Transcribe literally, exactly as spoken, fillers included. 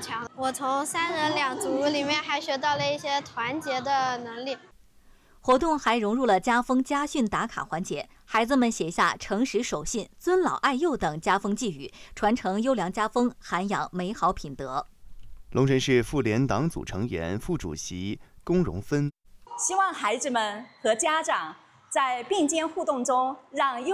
强。我从三人两足里面还学到了一些团结的能力。 活动还融入了家风家训打卡环节，孩子们写下诚实守信、尊老爱幼等家风寄语，传承优良家风，涵养美好品德。 龙神市妇联党组成员、副主席龚荣芬希望孩子们和家长在并肩互动中，让幼